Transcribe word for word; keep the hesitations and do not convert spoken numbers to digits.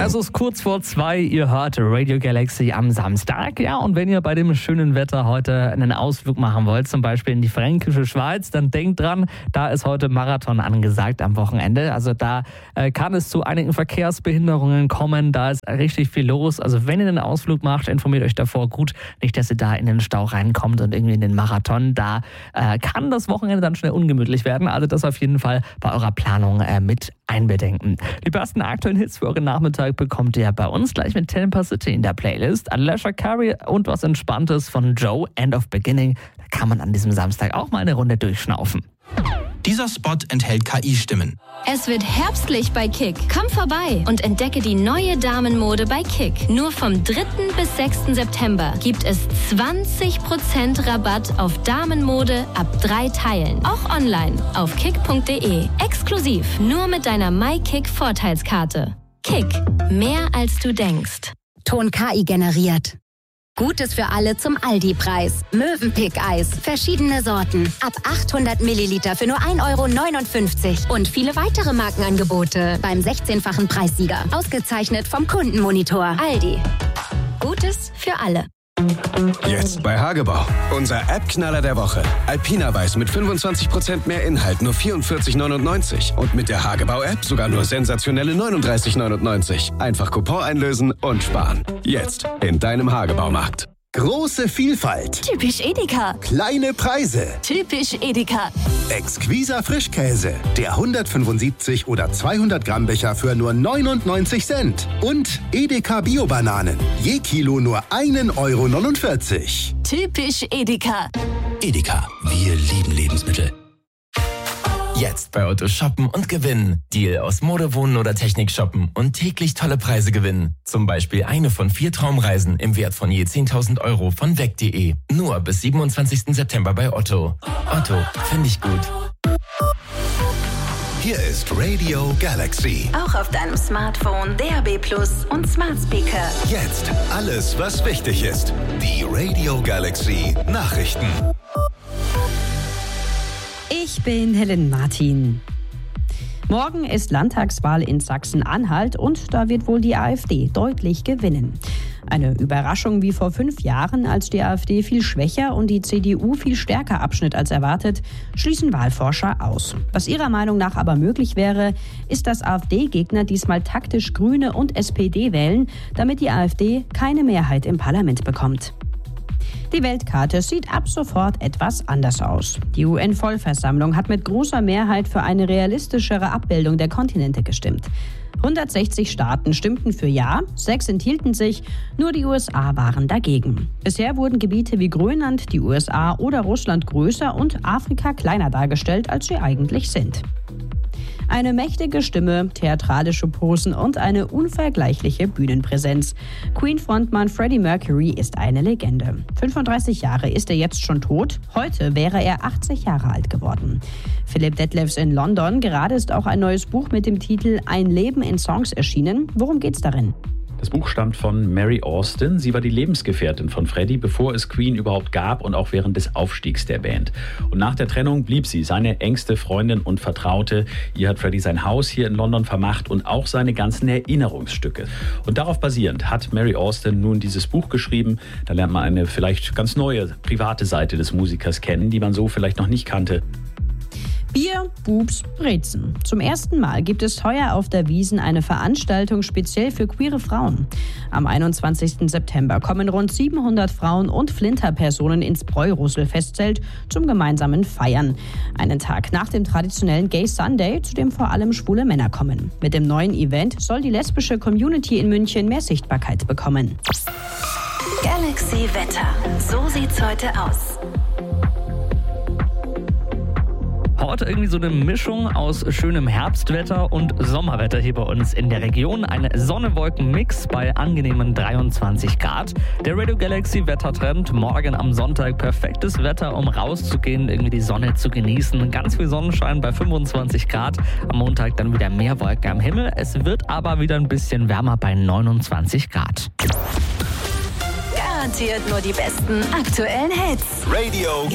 Es ist kurz vor zwei, ihr hört Radio Galaxy am Samstag. Ja, und wenn ihr bei dem schönen Wetter heute einen Ausflug machen wollt, zum Beispiel in die fränkische Schweiz, dann denkt dran, da ist heute Marathon angesagt am Wochenende. Also da äh, kann es zu einigen Verkehrsbehinderungen kommen, da ist richtig viel los. Also wenn ihr einen Ausflug macht, informiert euch davor gut, nicht, dass ihr da in den Stau reinkommt und irgendwie in den Marathon. Da äh, kann das Wochenende dann schnell ungemütlich werden. Also das auf jeden Fall bei eurer Planung äh, mit einbedenken. Die besten aktuellen Hits für euren Nachmittag bekommt ihr bei uns gleich mit Tampa City in der Playlist. Alicia Curry und was Entspanntes von Joe, End of Beginning. Da kann man an diesem Samstag auch mal eine Runde durchschnaufen. Dieser Spot enthält K I-Stimmen. Es wird herbstlich bei Kick. Komm vorbei und entdecke die neue Damenmode bei Kick. Nur vom dritten bis sechsten September gibt es zwanzig Prozent Rabatt auf Damenmode ab drei Teilen. Auch online auf kick punkt de. Exklusiv nur mit deiner MyKick-Vorteilskarte. Kick. Mehr als du denkst. Ton K I generiert. Gutes für alle zum Aldi-Preis. Mövenpick-Eis. Verschiedene Sorten. Ab achthundert Milliliter für nur ein Euro neunundfünfzig. Und viele weitere Markenangebote beim sechzehnfachen Preissieger. Ausgezeichnet vom Kundenmonitor. Aldi. Gutes für alle. Jetzt bei Hagebau. Unser App-Knaller der Woche. Alpina Weiß mit fünfundzwanzig Prozent mehr Inhalt, nur vierundvierzig neunundneunzig. Und mit der Hagebau-App sogar nur sensationelle neununddreißig neunundneunzig. Einfach Coupon einlösen und sparen. Jetzt in deinem Hagebaumarkt. Große Vielfalt. Typisch Edeka. Kleine Preise. Typisch Edeka. Exquiser Frischkäse. Der hundertfünfundsiebzig oder zweihundert Gramm Becher für nur neunundneunzig Cent. Und Edeka Bio-Bananen. Je Kilo nur ein Euro neunundvierzig. Typisch Edeka. Edeka, wir lieben Lebensmittel. Jetzt bei Otto shoppen und gewinnen. Deal aus Mode, Wohnen oder Technik shoppen und täglich tolle Preise gewinnen. Zum Beispiel eine von vier Traumreisen im Wert von je zehntausend Euro von weg punkt de. Nur bis siebenundzwanzigsten September bei Otto. Otto, finde ich gut. Hier ist Radio Galaxy. Auch auf deinem Smartphone, D A B Plus und Smart Speaker. Jetzt alles, was wichtig ist. Die Radio Galaxy Nachrichten. Ich bin Helen Martin. Morgen ist Landtagswahl in Sachsen-Anhalt und da wird wohl die AfD deutlich gewinnen. Eine Überraschung wie vor fünf Jahren, als die AfD viel schwächer und die C D U viel stärker abschnitt als erwartet, schließen Wahlforscher aus. Was ihrer Meinung nach aber möglich wäre, ist, dass AfD-Gegner diesmal taktisch Grüne und S P D wählen, damit die AfD keine Mehrheit im Parlament bekommt. Die Weltkarte sieht ab sofort etwas anders aus. Die U N-Vollversammlung hat mit großer Mehrheit für eine realistischere Abbildung der Kontinente gestimmt. hundertsechzig Staaten stimmten für Ja, sechs enthielten sich, nur die U S A waren dagegen. Bisher wurden Gebiete wie Grönland, die U S A oder Russland größer und Afrika kleiner dargestellt, als sie eigentlich sind. Eine mächtige Stimme, theatralische Posen und eine unvergleichliche Bühnenpräsenz. Queen-Frontmann Freddie Mercury ist eine Legende. fünfunddreißig Jahre ist er jetzt schon tot. Heute wäre er achtzig Jahre alt geworden. Philipp Detlefs in London. Gerade ist auch ein neues Buch mit dem Titel Ein Leben in Songs erschienen. Worum geht's darin? Das Buch stammt von Mary Austin. Sie war die Lebensgefährtin von Freddie, bevor es Queen überhaupt gab und auch während des Aufstiegs der Band. Und nach der Trennung blieb sie seine engste Freundin und Vertraute. Ihr hat Freddie sein Haus hier in London vermacht und auch seine ganzen Erinnerungsstücke. Und darauf basierend hat Mary Austin nun dieses Buch geschrieben. Da lernt man eine vielleicht ganz neue, private Seite des Musikers kennen, die man so vielleicht noch nicht kannte. Bier, Boobs, Brezen. Zum ersten Mal gibt es heuer auf der Wiesn eine Veranstaltung speziell für queere Frauen. Am einundzwanzigsten September kommen rund siebenhundert Frauen und Flinterpersonen ins Bräurussel-Festzelt zum gemeinsamen Feiern. Einen Tag nach dem traditionellen Gay Sunday, zu dem vor allem schwule Männer kommen. Mit dem neuen Event soll die lesbische Community in München mehr Sichtbarkeit bekommen. Galaxy Wetter. So sieht's heute aus. Heute irgendwie so eine Mischung aus schönem Herbstwetter und Sommerwetter hier bei uns in der Region. Ein Sonne-Wolken-Mix bei angenehmen dreiundzwanzig Grad. Der Radio Galaxy Wettertrend. Morgen am Sonntag perfektes Wetter, um rauszugehen, irgendwie die Sonne zu genießen. Ganz viel Sonnenschein bei fünfundzwanzig Grad. Am Montag dann wieder mehr Wolken am Himmel. Es wird aber wieder ein bisschen wärmer bei neunundzwanzig Grad. Garantiert nur die besten aktuellen Hits. Radio